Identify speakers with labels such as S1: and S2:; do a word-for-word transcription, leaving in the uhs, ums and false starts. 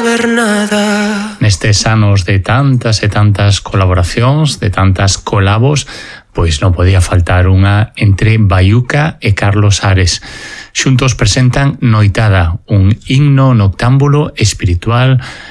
S1: saber nada.
S2: Nestes anos de tantas e tantas colaboracións, de tantas colabos, pois non podía faltar unha entre Baiuca e Carlos Ares. Xuntos presentan Noitada, un himno noctámbulo espiritual